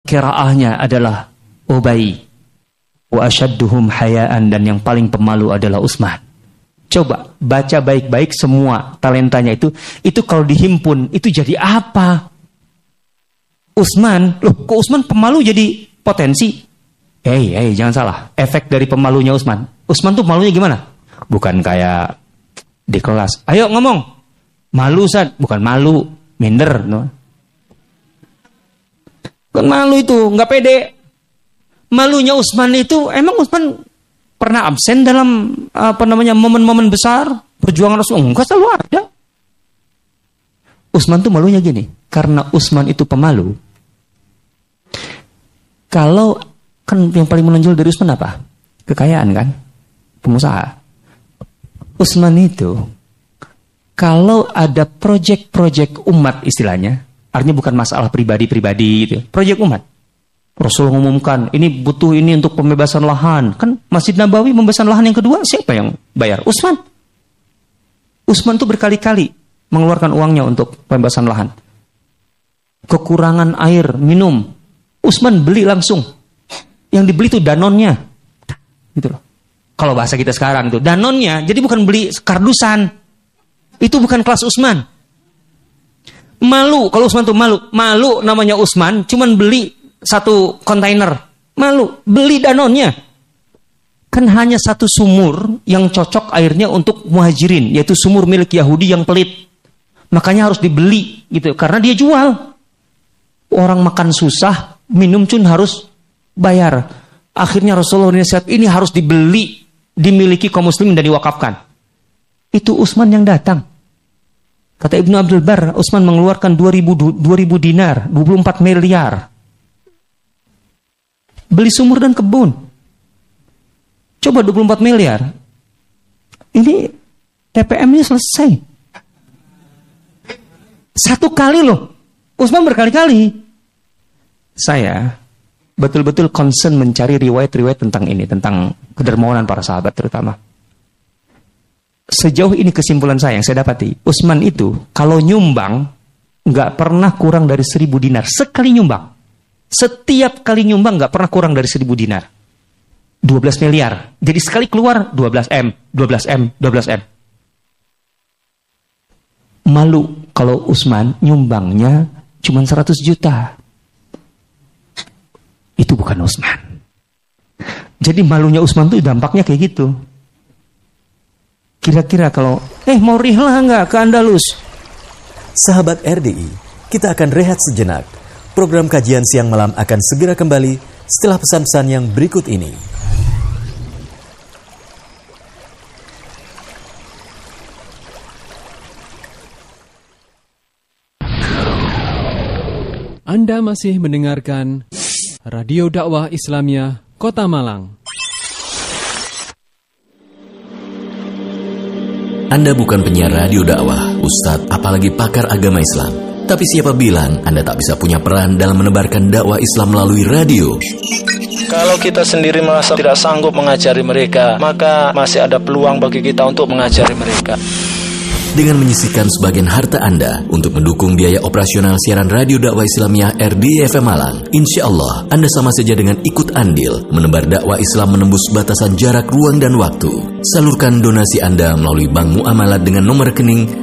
qiraahnya adalah Ubay. Wa asyadduhum hayaan, dan yang paling pemalu adalah Utsman. Coba baca baik-baik semua talentanya itu kalau dihimpun itu jadi apa? Utsman, loh kok Utsman pemalu jadi potensi? Jangan salah. Efek dari pemalunya Utsman. Utsman tuh malunya gimana? Bukan kayak di kelas. Ayo ngomong. Malu, Ustaz. Bukan malu, minder. No. Bukan malu itu, nggak pede. Malunya Utsman itu, emang Utsman pernah absen dalam momen-momen besar perjuangan Rasul? Enggak, selalu ada. Utsman tuh malunya gini, karena Utsman itu pemalu. Kalau kan yang paling menonjol dari Utsman apa? Kekayaan kan? Pengusaha. Utsman itu kalau ada proyek-proyek umat istilahnya, artinya bukan masalah pribadi-pribadi gitu, proyek umat. Rasul mengumumkan ini butuh ini untuk pembebasan lahan. Kan Masjid Nabawi pembebasan lahan yang kedua siapa yang bayar? Utsman. Utsman itu berkali-kali mengeluarkan uangnya untuk pembebasan lahan. Kekurangan air minum, Utsman beli langsung. Yang dibeli itu danonnya. Gitu loh. Kalau bahasa kita sekarang itu danonnya, jadi bukan beli kardusan. Itu bukan kelas Utsman. Malu, kalau Utsman tuh malu. Malu namanya Utsman, cuman beli satu kontainer. Malu, beli danonnya. Kan hanya satu sumur yang cocok airnya untuk muhajirin, yaitu sumur milik Yahudi yang pelit. Makanya harus dibeli gitu, karena dia jual. Orang makan susah, minum cun harus bayar. Akhirnya Rasulullah SAW ini harus dibeli, dimiliki kaum muslimin dan diwakafkan. Itu Utsman yang datang. Kata Ibnu Abdul Bar, Utsman mengeluarkan 2000 dinar, 24 miliar. Beli sumur dan kebun. Coba 24 miliar. Ini TPM-nya selesai. Satu kali loh. Utsman berkali-kali. Saya betul-betul concern mencari riwayat-riwayat tentang ini, tentang kedermawanan para sahabat terutama. Sejauh ini kesimpulan saya yang saya dapati, Utsman itu kalau nyumbang nggak pernah kurang dari 1.000 dinar sekali nyumbang. Setiap kali nyumbang nggak pernah kurang dari 1.000 dinar. 12 miliar. Jadi sekali keluar 12 M. Malu kalau Utsman nyumbangnya cuma 100 juta. Itu bukan Utsman. Jadi malunya Utsman tuh dampaknya kayak gitu. Kira-kira kalau mau rihlah nggak ke Andalus? Sahabat RDI, kita akan rehat sejenak. Program kajian siang malam akan segera kembali setelah pesan-pesan yang berikut ini. Anda masih mendengarkan Radio Dakwah Islamiyah Kota Malang. Anda bukan penyiar radio dakwah, ustadz, apalagi pakar agama Islam. Tapi siapa bilang Anda tak bisa punya peran dalam menebarkan dakwah Islam melalui radio? Kalau kita sendiri merasa tidak sanggup mengajari mereka, maka masih ada peluang bagi kita untuk mengajari mereka. Dengan menyisihkan sebagian harta Anda untuk mendukung biaya operasional siaran radio dakwah Islamiyah RDI FM Malang, insya Allah Anda sama saja dengan ikut andil menebar dakwah Islam menembus batasan jarak, ruang, dan waktu. Salurkan donasi Anda melalui Bank Muamalat dengan nomor rekening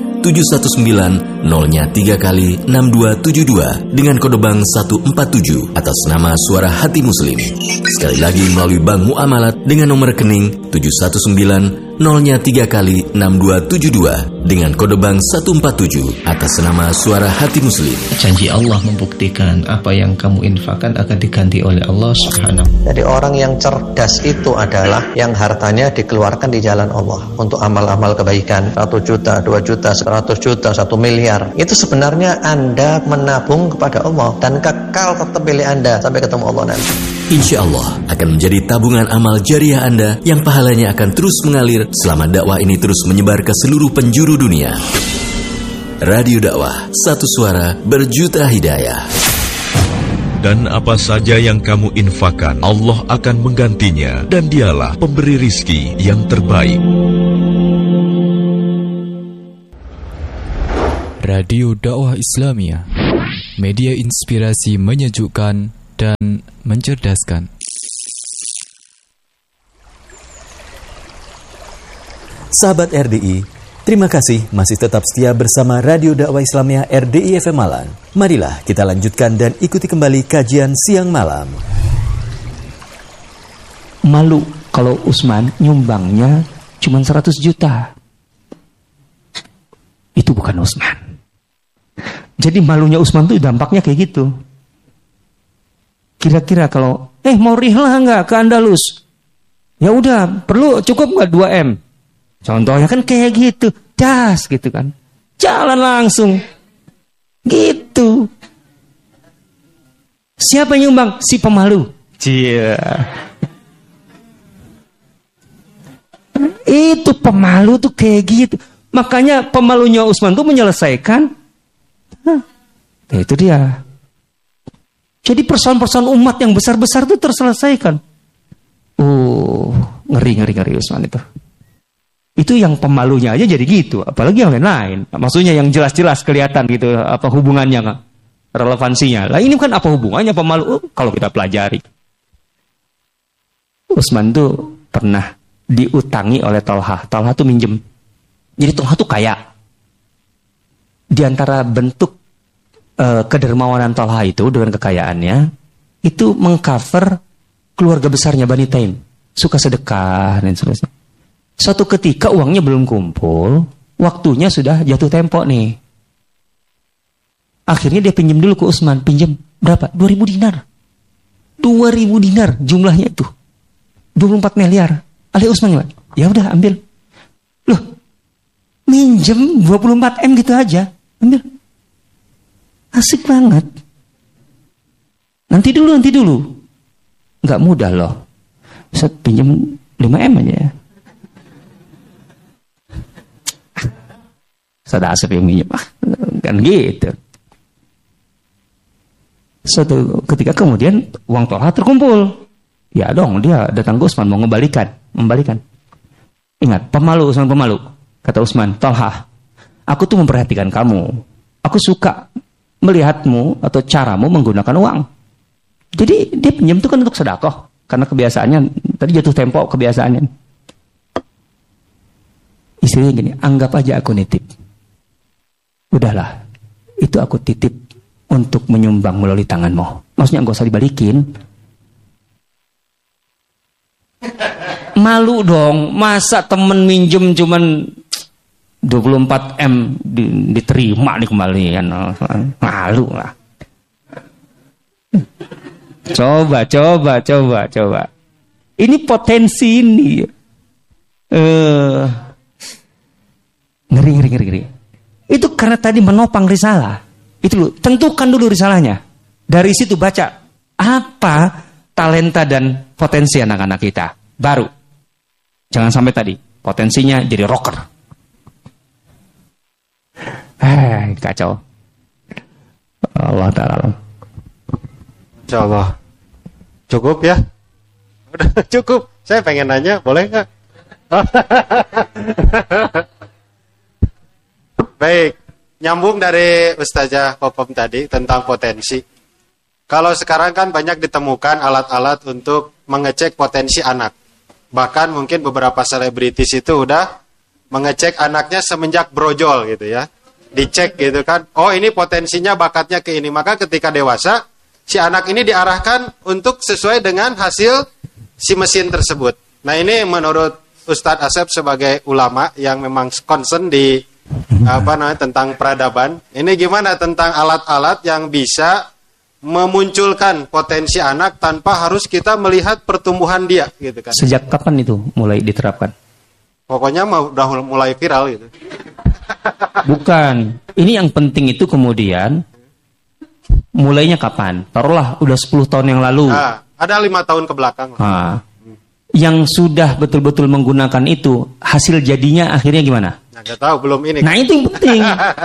719-03-6272 dengan kode bank 147 atas nama Suara Hati Muslim. Sekali lagi melalui Bank Muamalat dengan nomor rekening 719-03-6272 dengan kode bank 147 atas nama Suara Hati Muslim. Janji Allah membuktikan apa yang kamu infakkan akan diganti oleh Allah Subhanahu. Jadi orang yang cerdas itu adalah yang hartanya dikeluarkan di jalan Allah untuk amal-amal kebaikan. 1 juta, 2 juta, 100 juta, 1 miliar. Itu sebenarnya Anda menabung kepada Allah dan kekal tetap milik Anda sampai ketemu Allah nanti. Insya Allah akan menjadi tabungan amal jariah Anda yang pahalanya akan terus mengalir selama dakwah ini terus menyebar ke seluruh penjuru dunia. Radio Dakwah, satu suara berjuta hidayah. Dan apa saja yang kamu infakkan, Allah akan menggantinya, dan dialah pemberi rizki yang terbaik. Radio Dakwah Islamiyah, media inspirasi menyejukkan, dan mencerdaskan. Sahabat RDI, terima kasih masih tetap setia bersama Radio Dakwah Islamiyah RDI FM Malang. Marilah kita lanjutkan dan ikuti kembali kajian siang malam. Malu kalau Utsman nyumbangnya cuma 100 juta. Itu bukan Utsman. Jadi malunya Utsman tuh dampaknya kayak gitu. Kira-kira kalau mau rihlah nggak ke Andalus? Ya udah, perlu cukup nggak 2M? Contohnya kan kayak gitu, das gitu kan, jalan langsung, gitu. Siapa yang nyumbang? Si pemalu. Cia. Itu pemalu tuh kayak gitu. Makanya pemalunya Utsman tuh menyelesaikan. Nah, itu dia. Jadi persoalan-persoalan umat yang besar-besar tuh terselesaikan. Ngeri Utsman itu. Itu yang pemalunya aja jadi gitu, apalagi yang lain-lain. Maksudnya yang jelas-jelas kelihatan gitu apa hubungannya, relevansinya. Lah ini kan apa hubungannya pemalu? Kalau kita pelajari, Utsman tuh pernah diutangi oleh Thalhah. Thalhah tuh minjem. Jadi Thalhah tuh kaya. Di antara bentuk kedermawanan Thalhah itu dengan kekayaannya itu mengcover keluarga besarnya Bani Taim, suka sedekah dan seterusnya. Suatu ketika uangnya belum kumpul, waktunya sudah jatuh tempo nih. Akhirnya dia pinjam dulu ke Utsman. Pinjam berapa? 2.000 dinar. 2.000 dinar jumlahnya itu. 24 miliar. Ali Utsman gimana? Ya udah ambil. Loh, minjem 24M gitu aja. Ambil. Asik banget. Nanti dulu. Nggak mudah loh. Ustaz pinjam 5M aja ya. Sada Asep yang minjem, kan gitu. Suatu ketika kemudian uang Thalhah terkumpul, ya dong dia datang ke Utsman mau membalikan. Ingat, Utsman pemalu. Kata Utsman, Thalhah, aku tuh memperhatikan kamu. Aku suka melihatmu atau caramu menggunakan uang. Jadi dia pinjam itu kan untuk sedekah, karena kebiasaannya tadi jatuh tempo kebiasaannya. Istrinya gini, anggap aja aku nitip. Udahlah, itu aku titip untuk menyumbang melalui tanganmu. Maksudnya enggak usah dibalikin. Malu dong, masa temen minjem cuman 24M diterima nih kembalian. Malu lah. Coba. Ini potensi ini. Ngeri. Itu karena tadi menopang risalah. Itu loh, tentukan dulu risalahnya. Dari situ baca apa talenta dan potensi anak-anak kita. Baru. Jangan sampai tadi potensinya jadi rocker. Kacau. Allah Ta'ala. Insyaallah. Cukup ya? Udah cukup. Saya pengen nanya, boleh nggak? Baik, nyambung dari Ustazah Popom tadi tentang potensi. Kalau sekarang kan banyak ditemukan alat-alat untuk mengecek potensi anak. Bahkan mungkin beberapa selebritis itu udah mengecek anaknya semenjak brojol gitu ya. Dicek gitu kan, oh ini potensinya bakatnya ke ini. Maka ketika dewasa, si anak ini diarahkan untuk sesuai dengan hasil si mesin tersebut. Nah ini menurut Ustadz Asep sebagai ulama yang memang concern di tentang peradaban. Ini gimana tentang alat-alat yang bisa memunculkan potensi anak tanpa harus kita melihat pertumbuhan dia gitu kan. Sejak kapan itu mulai diterapkan? Pokoknya udah mulai viral gitu. Bukan. Ini yang penting itu kemudian mulainya kapan? Taruhlah udah 10 tahun yang lalu. Ada 5 tahun ke belakang. Yang sudah betul-betul menggunakan itu, hasil jadinya akhirnya gimana? Nggak tahu, belum ini. Nah itu yang penting.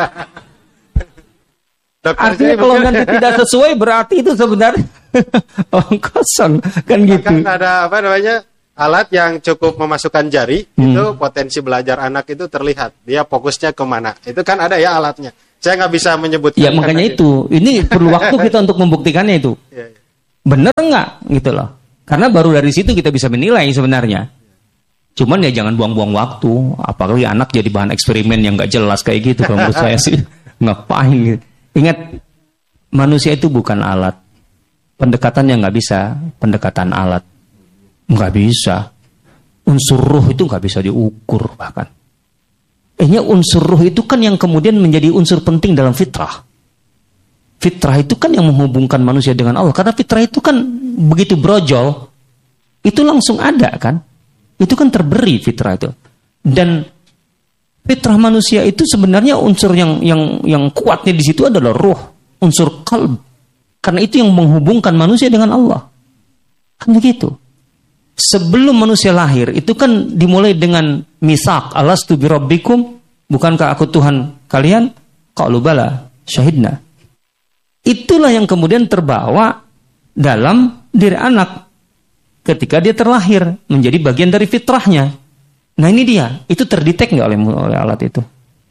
Artinya kalau nanti tidak sesuai berarti itu sebenarnya kosong kan gitu. Kan ada alat yang cukup memasukkan jari itu potensi belajar anak itu terlihat. Dia fokusnya kemana? Itu kan ada ya alatnya. Saya nggak bisa menyebutkan. Ya makanya itu. Ini perlu waktu kita untuk membuktikannya itu. Bener nggak gitu loh. Karena baru dari situ kita bisa menilai sebenarnya. Cuman ya jangan buang-buang waktu. Apalagi anak jadi bahan eksperimen yang nggak jelas kayak gitu. Kalau menurut saya sih ngapain gitu. Ingat, manusia itu bukan alat. Pendekatannya nggak bisa. Pendekatan alat nggak bisa. Unsur ruh itu nggak bisa diukur bahkan. Ini unsur ruh itu kan yang kemudian menjadi unsur penting dalam fitrah. Fitrah itu kan yang menghubungkan manusia dengan Allah. Karena fitrah itu kan begitu brojol, itu langsung ada kan. Itu kan terberi fitrah itu. Dan fitrah manusia itu sebenarnya unsur yang kuatnya di situ adalah ruh, unsur qalb. Karena itu yang menghubungkan manusia dengan Allah. Kan begitu. Sebelum manusia lahir, itu kan dimulai dengan misak. Alastu bi rabbikum, bukankah aku Tuhan kalian? Qalu bala, syahidna. Itulah yang kemudian terbawa dalam diri anak ketika dia terlahir menjadi bagian dari fitrahnya. Nah ini dia, itu terdetek nggak oleh alat itu?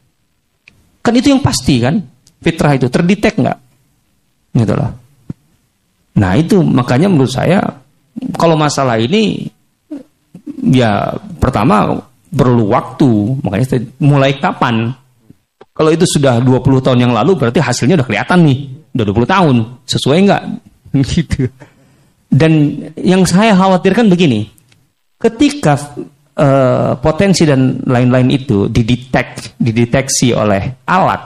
Kan itu yang pasti kan, fitrah itu terdetek nggak? Gitu loh. Nah itu makanya menurut saya kalau masalah ini ya pertama perlu waktu, makanya mulai kapan? Kalau itu sudah 20 tahun yang lalu berarti hasilnya udah kelihatan nih. Udah 20 tahun, sesuai nggak? Gitu. Dan yang saya khawatirkan begini, ketika potensi dan lain-lain itu dideteksi oleh alat,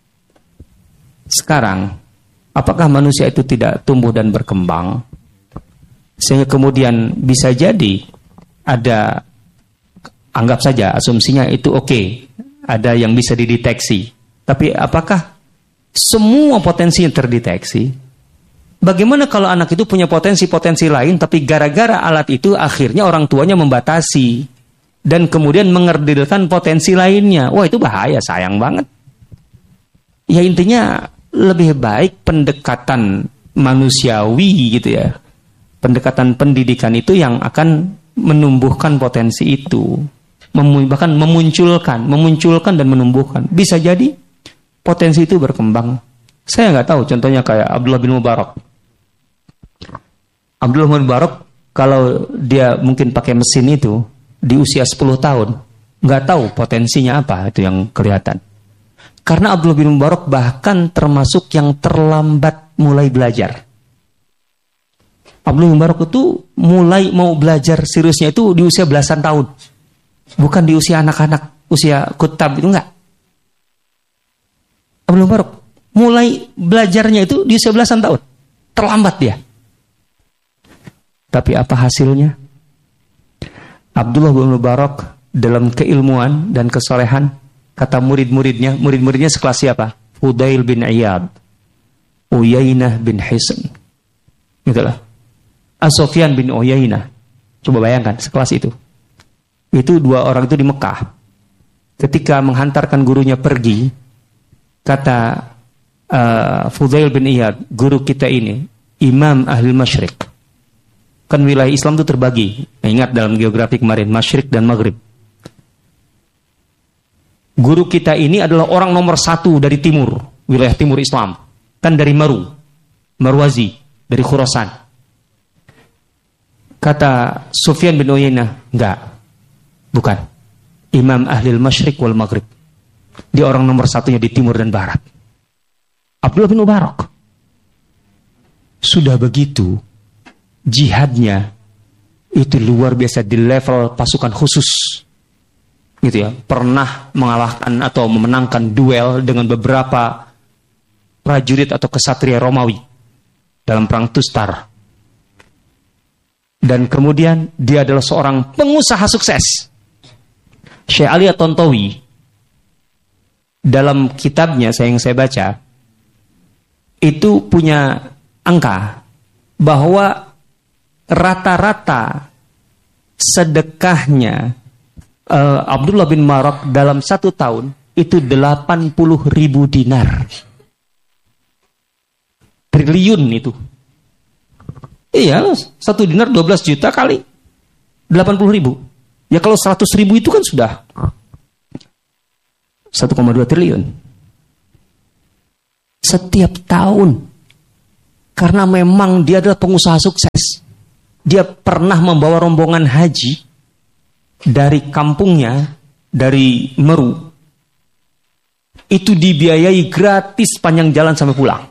sekarang apakah manusia itu tidak tumbuh dan berkembang? Sehingga kemudian bisa jadi ada, anggap saja asumsinya itu oke, ada yang bisa dideteksi. Tapi apakah semua potensinya terdeteksi? Bagaimana kalau anak itu punya potensi-potensi lain, tapi gara-gara alat itu akhirnya orang tuanya membatasi dan kemudian mengerdilkan potensi lainnya? Wah itu bahaya, sayang banget. Ya intinya lebih baik pendekatan manusiawi gitu ya. Pendekatan pendidikan itu yang akan menumbuhkan potensi itu. Bahkan memunculkan dan menumbuhkan. Bisa jadi potensi itu berkembang. Saya nggak tahu, contohnya kayak Abdullah bin Mubarak. Abdullah bin Mubarak kalau dia mungkin pakai mesin itu di usia 10 tahun, nggak tahu potensinya apa itu yang kelihatan. Karena Abdullah bin Mubarak bahkan termasuk yang terlambat mulai belajar. Abdullah bin Mubarak itu mulai mau belajar seriusnya itu di usia belasan tahun. Bukan di usia anak-anak, usia kutab itu enggak. Abdullah bin Mubarak mulai belajarnya itu di usia belasan tahun. Terlambat dia. Tapi apa hasilnya? Abdullah bin Mubarak dalam keilmuan dan kesolehan, kata murid-muridnya sekelas siapa? Fudail bin Iyad, Uyainah bin Hisn, itulah. As-Sufyan bin Uyainah. Coba bayangkan sekelas itu. Itu dua orang itu di Mekah. Ketika menghantarkan gurunya pergi, kata Fudail bin Iyad, guru kita ini imam ahli masyriq. Kan wilayah Islam itu terbagi. Ingat dalam geografi kemarin, masyriq dan maghrib. Guru kita ini adalah orang nomor 1 dari timur, wilayah timur Islam. Kan dari Marwazi, dari Khurasan. Kata Sufyan bin Uyainah, enggak, bukan. Imam ahli masyriq wal maghrib. Dia orang nomor 1-nya di timur dan barat. Abdullah bin Mubarak. Sudah begitu, jihadnya itu luar biasa di level pasukan khusus. Gitu ya, pernah mengalahkan atau memenangkan duel dengan beberapa prajurit atau kesatria Romawi dalam perang Tustar. Dan kemudian dia adalah seorang pengusaha sukses. Syekh Ali At-Tontowi dalam kitabnya yang saya baca itu punya angka bahwa rata-rata sedekahnya Abdullah bin Mubarak dalam 1 tahun itu 80.000 dinar. Triliun itu. Iya, 1 dinar 12 juta kali 80.000. Ya kalau 100.000 itu kan sudah 1,2 triliun. Setiap tahun Karena memang dia adalah pengusaha sukses. Dia pernah membawa rombongan haji dari kampungnya, dari Meru. Itu dibiayai gratis panjang jalan sampai pulang.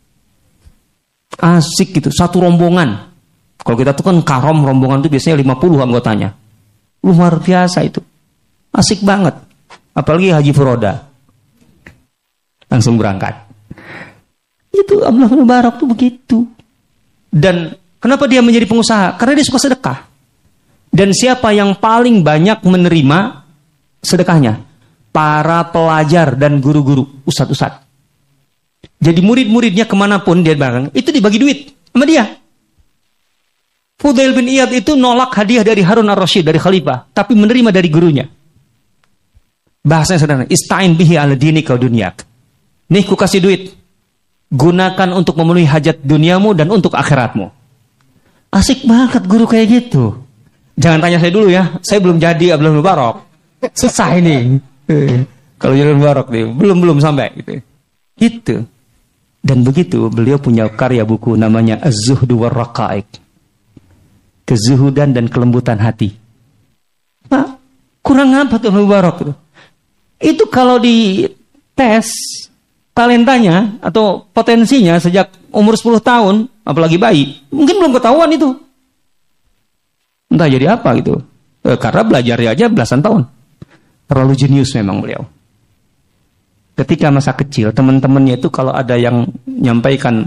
Asik gitu, satu rombongan. Kalau kita tuh kan karom rombongan tuh biasanya 50 anggotanya. Luar biasa itu. Asik banget. Apalagi Haji Furoda. Langsung berangkat. Itu Abdullah bin Mubarak tuh begitu. Dan kenapa dia menjadi pengusaha? Karena dia suka sedekah. Dan siapa yang paling banyak menerima sedekahnya? Para pelajar dan guru-guru, ustadz-ustadz. Jadi murid-muridnya kemanapun dia bareng, itu dibagi duit sama dia. Fudail bin Iyad itu nolak hadiah dari Harun ar-Rasyid, dari khalifah, tapi menerima dari gurunya. Bahasanya sederhana, istain bihi ala dinika wa dunyak. Nih ku kasih duit, gunakan untuk memenuhi hajat duniamu dan untuk akhiratmu. Asik banget guru kayak gitu. Jangan tanya saya dulu ya, saya belum jadi Abdullah bin Mubarak. Susah ini. Kalau jadi Mubarak nih, belum sampai gitu. Gitu. Dan begitu beliau punya karya buku namanya Az-Zuhdu war Raqaiq. Kezuhudan dan kelembutan hati. Pak, kurang apa tuh Mubarak itu? Itu kalau di tes talentanya atau potensinya sejak umur 10 tahun, apalagi bayi, mungkin belum ketahuan itu. Entah jadi apa gitu. Karena belajarnya aja belasan tahun. Terlalu jenius memang beliau. Ketika masa kecil, teman-temannya itu kalau ada yang nyampaikan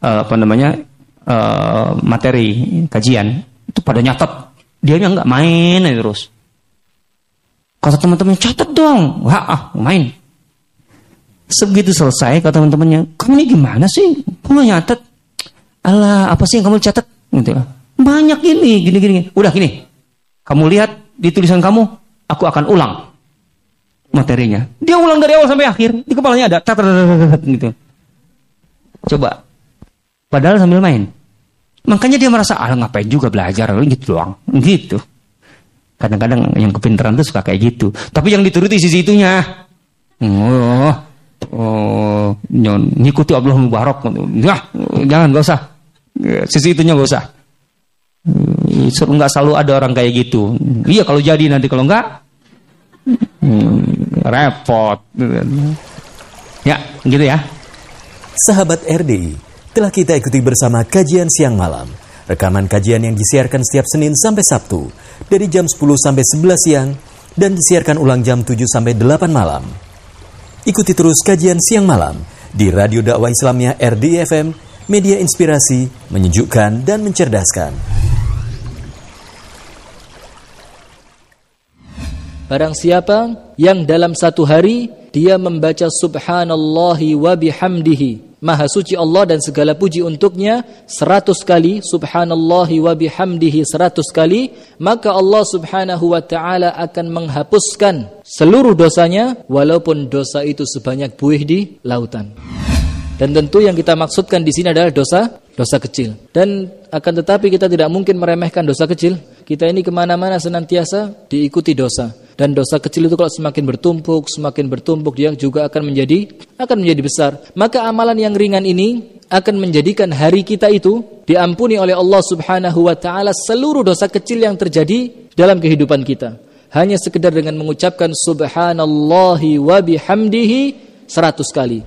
materi kajian, itu pada nyatet. Dia nggak main aja terus. Kata teman-temannya, catat dong. Wah, main. Sebegitu selesai, kata teman-temannya, kamu ini gimana sih? Kamu nyatet? Alah, apa sih yang kamu catat? Gitu. Banyak ini, gini. Udah gini. Kamu lihat di tulisan kamu, aku akan ulang materinya. Dia ulang dari awal sampai akhir. Di kepalanya ada gitu. Coba. Padahal sambil main. Makanya dia merasa, ngapain juga belajar, gitu doang. Gitu. Kadang-kadang yang kepintaran tuh suka kayak gitu. Tapi yang dituruti sisi itunya. Ngikuti Abdullah bin Mubarak. Jangan, gak usah. Sisi itunya gak usah. Nggak selalu ada orang kayak gitu. Iya kalau jadi, nanti kalau enggak, repot. Ya, gitu ya. Sahabat RDI, telah kita ikuti bersama kajian siang malam. Rekaman kajian yang disiarkan setiap Senin sampai Sabtu dari jam 10 sampai 11 siang dan disiarkan ulang jam 7 sampai 8 malam. Ikuti terus kajian siang malam di Radio Dakwah Islamiyah RDI FM, media inspirasi, menyejukkan dan mencerdaskan. Barang siapa yang dalam satu hari dia membaca subhanallahi wa bihamdihi, maha suci Allah dan segala puji untuknya 100 kali, subhanallahi wa bihamdihi 100 kali, maka Allah subhanahu wa ta'ala akan menghapuskan seluruh dosanya, walaupun dosa itu sebanyak buih di lautan. Dan tentu yang kita maksudkan di sini adalah dosa kecil. Dan akan tetapi kita tidak mungkin meremehkan dosa kecil. Kita ini kemana-mana senantiasa diikuti dosa. Dan dosa kecil itu kalau semakin bertumpuk dia juga akan menjadi besar. Maka amalan yang ringan ini akan menjadikan hari kita itu diampuni oleh Allah Subhanahu wa taala seluruh dosa kecil yang terjadi dalam kehidupan kita. Hanya sekedar dengan mengucapkan subhanallahi wa bihamdihi 100 kali.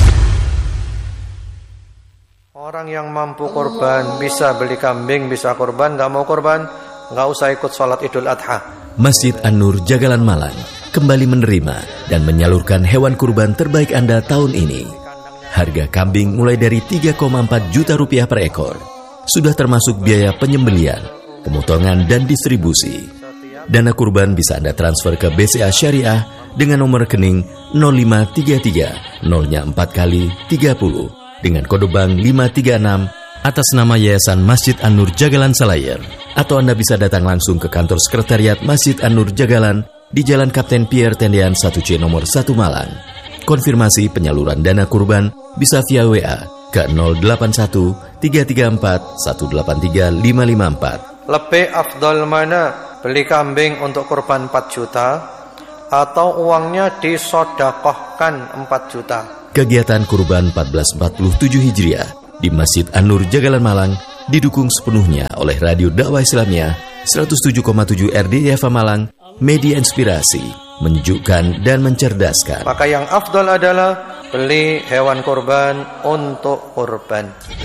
Orang yang mampu korban, bisa beli kambing, bisa korban, nggak mau korban, nggak usah ikut sholat Idul Adha. Masjid An-Nur Jagalan Malang kembali menerima dan menyalurkan hewan kurban terbaik Anda tahun ini. Harga kambing mulai dari 3,4 juta rupiah per ekor. Sudah termasuk biaya penyembelian, pemotongan dan distribusi. Dana kurban bisa Anda transfer ke BCA Syariah dengan nomor rekening 0533 0-nya 4 kali 30 dengan kode bank 536 atas nama Yayasan Masjid An-Nur Jagalan Selayar. Atau Anda bisa datang langsung ke kantor sekretariat Masjid An-Nur Jagalan di Jalan Kapten Pierre Tendean 1C nomor 1 Malang. Konfirmasi penyaluran dana kurban bisa via WA ke 081 334 183 554. Lebih afdal mana? Beli kambing untuk kurban 4 juta atau uangnya disodakohkan 4 juta? Kegiatan kurban 1447 Hijriah di Masjid An-Nur Jagalan Malang, didukung sepenuhnya oleh Radio Dakwah Islamiyah 107,7 RDI FM Malang, media inspirasi, menyejukkan dan mencerdaskan. Maka yang afdal adalah beli hewan kurban untuk kurban.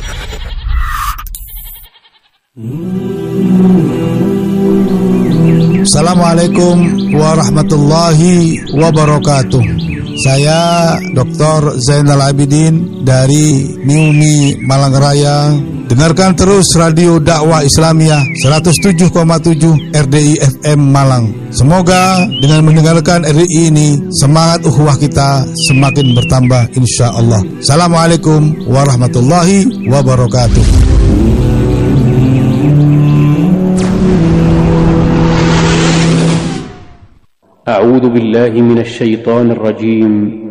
Assalamualaikum warahmatullahi wabarakatuh. Saya Dr. Zainal Abidin dari MIUMI Malang Raya. Dengarkan terus Radio Dakwah Islamiyah 107,7 RDI FM Malang. Semoga dengan mendengarkan RDI ini, semangat ukhuwah kita semakin bertambah insya Allah. Assalamualaikum warahmatullahi wabarakatuh. أعوذ بالله من الشيطان الرجيم